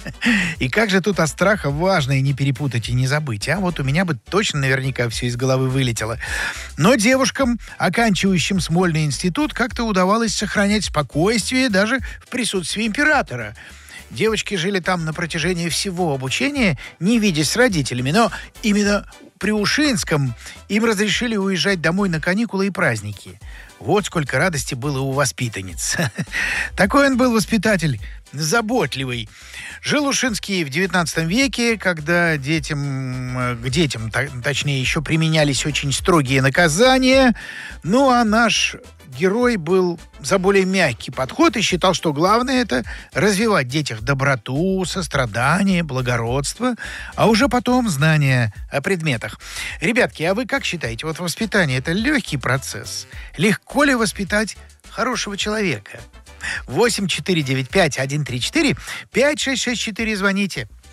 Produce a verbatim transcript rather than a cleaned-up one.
И как же тут от страха важное не перепутать и не забыть, а? Вот у меня бы точно наверняка все из головы вылетело. Но девушкам, оканчивающим Смольный институт, как-то удавалось сохранять спокойствие даже в присутствии императора. Девочки жили там на протяжении всего обучения, не видясь с родителями, но именно при Ушинском им разрешили уезжать домой на каникулы и праздники. Вот сколько радости было у воспитанниц. Такой он был воспитатель, заботливый. Жил Ушинский в девятнадцатом веке, когда детям, к детям, точнее, еще применялись очень строгие наказания. Ну, а наш герой был за более мягкий подход и считал, что главное — это развивать в детях доброту, сострадание, благородство, а уже потом знания о предметах. Ребятки, а вы как считаете, вот воспитание — это легкий процесс? Легко ли воспитать хорошего человека? восемь четыре девять пять один три четыре пять шесть шесть четыре звоните.